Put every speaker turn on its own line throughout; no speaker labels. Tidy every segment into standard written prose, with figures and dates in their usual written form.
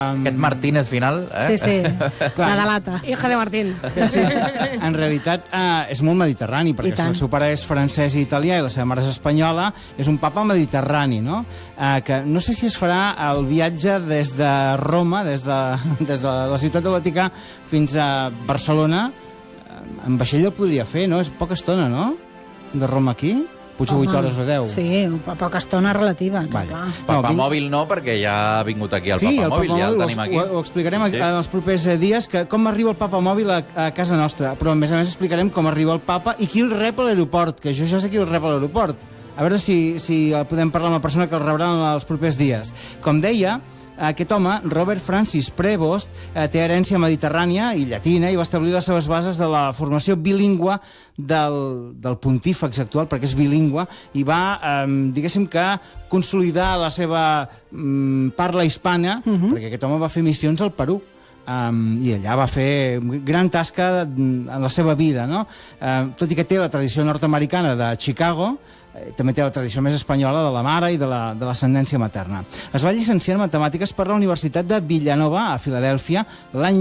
Aquest Martínez final,
Sí, sí, la de l'ata.
Hija de Martín.
Sí. En realitat és molt mediterrani, perquè si el seu pare és francès i italià i la seva mare és espanyola, és un papa mediterrani, no? Que no sé si es farà el viatge des de Roma, des de la ciutat del Vaticà fins a Barcelona. En vaixell el podria fer, no? És poca estona, no? De Roma aquí? Potser 8 hores o 10.
Sí, poca estona relativa.
Papamòbil no, perquè ja ha vingut aquí el Papamòbil, ja el tenim aquí.
Ho explicarem en els propers dies, com arriba el Papamòbil a casa nostra, però a més explicarem com arriba el Papa i qui el rep a l'aeroport, que jo ja sé qui el rep a l'aeroport. A veure si podem parlar amb la persona que el rebrà en els propers dies. Com deia, aquest home, Robert Francis Prevost, té herència mediterrània i llatina i va establir les seves bases de la formació bilingüe del pontífex actual, perquè és bilingüe, i va, diguéssim que, consolidar la seva parla hispana, perquè aquest home va fer missions al Perú. I allà va fer gran tasca en la seva vida, no? Tot i que té la tradició nord-americana de Chicago, també té la tradició més espanyola de la mare i de l'ascendència materna. Es va llicenciar en matemàtiques per la Universitat de Villanova, a Filadèlfia, l'any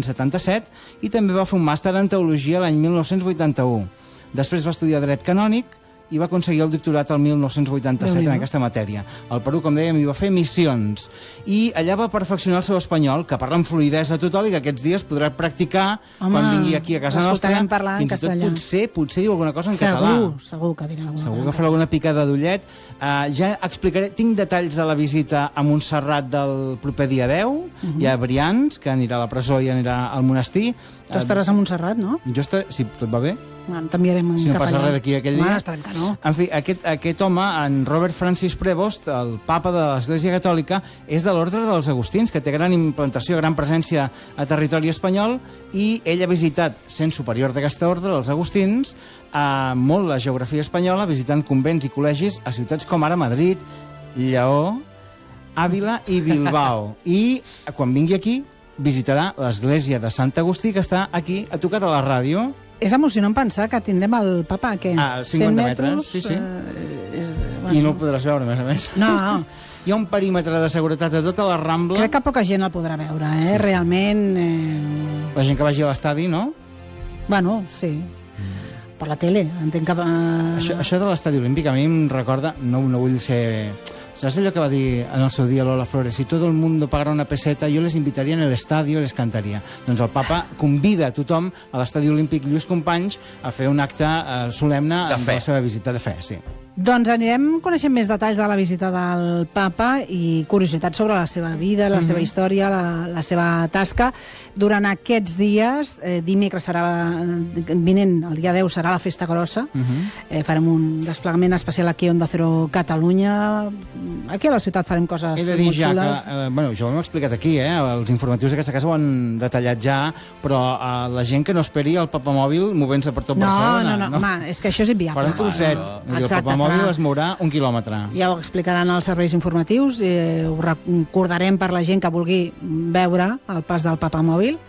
1977, i també va fer un màster en teologia l'any 1981. Després va estudiar dret canònic i va aconseguir el doctorat el 1987 en aquesta matèria. Al Perú, com dèiem, hi va fer missions. I allà va perfeccionar el seu espanyol, que parla amb fluïdesa total i que aquests dies podrà practicar quan vingui aquí a casa nostra. Fins i tot potser diu alguna cosa en català.
Segur que dirà alguna cosa.
Segur que farà alguna picada d'ullet. Ja explicaré, tinc detalls de la visita a Montserrat del proper dia 10. Hi ha Brians, que anirà a la presó i anirà al monestir.
Tu estaràs a Montserrat, no?
Jo estaré, si tot va bé.
T'enviarem cap allà.
Si no passa res d'aquí aquell dia.
Esperem que no.
En fi, aquest home, en Robert Francis Prevost, el papa de l'Església Catòlica, és de l'ordre dels Agustins, que té gran implantació, gran presència a territori espanyol, i ell ha visitat, sent superior d'aquesta ordre, els Agustins, molt la geografia espanyola, visitant convents i col·legis a ciutats com ara Madrid, Lleó, Àvila i Bilbao. I quan vingui aquí, visitarà l'església de Sant Agustí, que està aquí, a tocar de la ràdio.
És emocionant pensar que tindrem el papa a
50 metres. Sí, sí. I no el podràs veure, a més.
No.
Hi ha un perímetre de seguretat a tota la Rambla.
Crec que poca gent el podrà veure, realment.
La gent que vagi a l'estadi, no?
Bueno, sí. Per la tele, entenc que...
Això de l'estadi olímpic a mi em recorda... No vull ser... ¿Sabes allò que va dir en el seu dia Lola Flores? Si todo el mundo pagara una peseta, yo les invitaría en el estadio i les cantaria. Doncs el papa convida a tothom a l'estadi olímpic Lluís Companys a fer un acte solemne de la seva visita de fe, sí.
Doncs anirem coneixent més detalls de la visita del papa i curiositats sobre la seva vida, la seva història, la seva tasca. Durant aquests dies, dimecres serà vinent, el dia 10 serà la festa grossa. Farem un desplegament especial aquí a Onda Cero Catalunya. Aquí a la ciutat farem coses molt xules.
He de dir ja que, bueno, jo ho hem explicat aquí, els informatius d'aquesta casa ho han detallat ja, però la gent que no esperi el papamòbil movent-se per tot Barcelona.
No, home, és que això és inviable.
Farà un trosset. El papamòbil es mourà 1 quilòmetre.
Ja ho explicaran els serveis informatius, ho recordarem per la gent que vulgui veure el pas del papamòbil.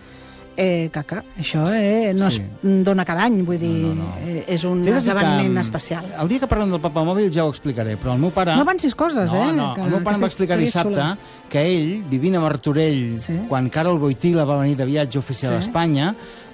Això no es dona cada any, vull dir, és un esdeveniment especial.
El dia que parlem del papamòbil ja ho explicaré, però el meu pare...
No avancis coses,
No, el meu pare em va explicar dissabte que ell, vivint a Martorell, quan Karol Wojtyla va venir de viatge oficial a Espanya,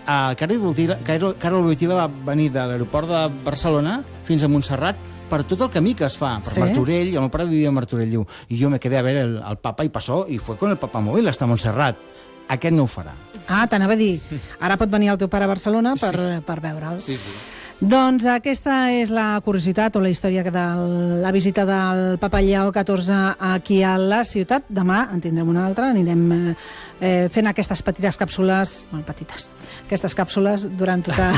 Karol Wojtyla va venir de l'aeroport de Barcelona fins a Montserrat per tot el camí que es fa, per Martorell, i el meu pare vivia a Martorell, diu, i jo me quedé a ver el papa y pasó, y fue con el papamòbil hasta Montserrat. Aquest no ho farà.
T'anava a dir, ara pot venir el teu pare a Barcelona per veure'l.
Sí.
Doncs aquesta és la curiositat o la història de la visita del papa Lleó XIV aquí a la ciutat. Demà en tindrem una altra, anirem fent aquestes petites càpsules, aquestes càpsules durant tota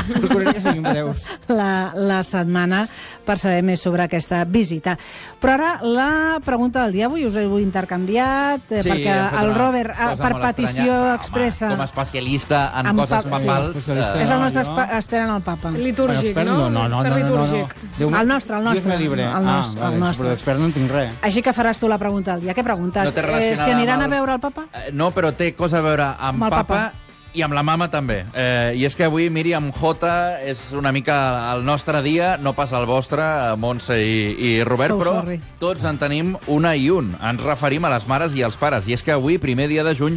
la setmana per saber més sobre aquesta visita. Però ara la pregunta del dia, avui us heu intercanviat, perquè el Robert, per petició expressa...
Com a especialista en coses papals...
És el nostre expert en el papa.
Litúrgic, no?
No.
El nostre.
Dios me libre. Però d'expert no en tinc res.
Així que faràs tu la pregunta del dia. Què preguntes? Si aniran a veure el papa?
No, però té cosa a veure amb papa i amb la mama també. I és que avui Míriam J és una mica el nostre dia, no pas el vostre, Montse i Robert, però tots en tenim una i un. Ens referim a les mares i als pares. I és que avui, primer dia de juny,